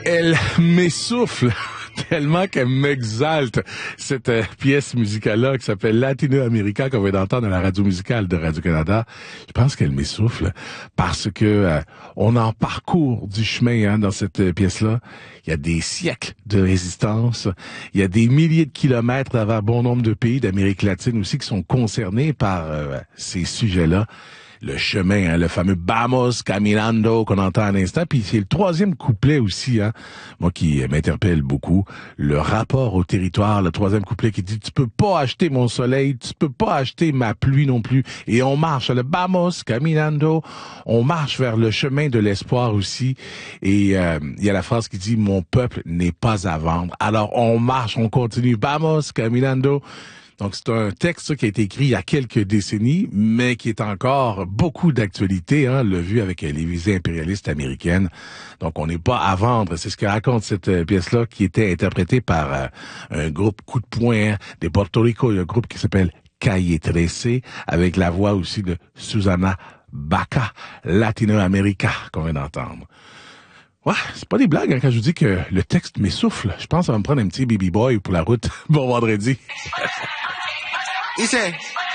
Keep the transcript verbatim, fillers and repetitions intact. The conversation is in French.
Elle m'essouffle tellement qu'elle m'exalte, cette euh, pièce musicale-là qui s'appelle Latino America qu'on vient d'entendre à la radio musicale de Radio-Canada. Je pense qu'elle m'essouffle parce que euh, on en parcourt du chemin hein, dans cette euh, pièce-là. Il y a des siècles de résistance. Il y a des milliers de kilomètres à travers bon nombre de pays d'Amérique latine aussi qui sont concernés par euh, ces sujets-là. Le chemin, hein, le fameux Vamos Caminando qu'on entend à l'instant. Puis c'est le troisième couplet aussi, hein, moi qui m'interpelle beaucoup. Le rapport au territoire, le troisième couplet qui dit « Tu peux pas acheter mon soleil, tu peux pas acheter ma pluie non plus. » Et on marche, le Vamos Caminando, on marche vers le chemin de l'espoir aussi. Et euh, il y a la phrase qui dit « Mon peuple n'est pas à vendre. » Alors on marche, on continue. Vamos Caminando. Donc, c'est un texte qui a été écrit il y a quelques décennies, mais qui est encore beaucoup d'actualité, hein, le vu avec les visées impérialistes américaines. Donc, on n'est pas à vendre. C'est ce que raconte cette euh, pièce-là, qui était interprétée par euh, un groupe coup de poing hein, de Porto Rico. Il y a un groupe qui s'appelle Calle trece, avec la voix aussi de Susana Baca, Latino America, qu'on vient d'entendre. Ouais, c'est pas des blagues hein, quand je vous dis que le texte m'essouffle. Je pense que ça va me prendre un petit baby boy pour la route. Bon vendredi. Dice,